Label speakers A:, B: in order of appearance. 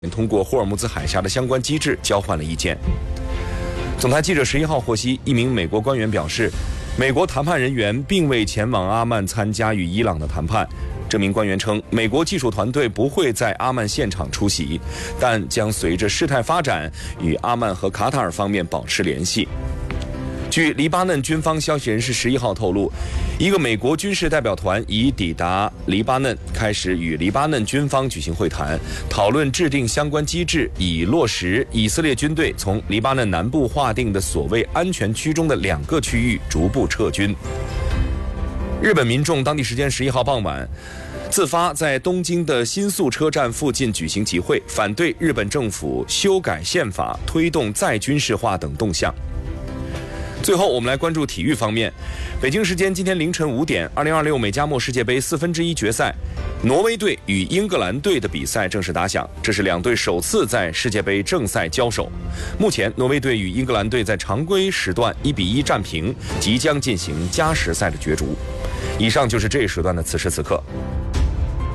A: 通过霍尔木兹海峡的相关机制交换了意见。总台记者11号获悉，一名美国官员表示，美国谈判人员并未前往阿曼参加与伊朗的谈判。这名官员称，美国技术团队不会在阿曼现场出席，但将随着事态发展与阿曼和卡塔尔方面保持联系。据黎巴嫩军方消息人士11号透露，一个美国军事代表团已抵达黎巴嫩，开始与黎巴嫩军方举行会谈，讨论制定相关机制，以落实以色列军队从黎巴嫩南部划定的所谓安全区中的2个区域逐步撤军。日本民众当地时间11号傍晚自发在东京的新宿车站附近举行集会，反对日本政府修改宪法、推动再军事化等动向。最后，我们来关注体育方面。北京时间今天凌晨5点，2026美加墨世界杯1/4决赛，挪威队与英格兰队的比赛正式打响，这是2队首次在世界杯正赛交手。目前，挪威队与英格兰队在常规时段1-1战平，即将进行加时赛的角逐。以上就是这一时段的此时此刻。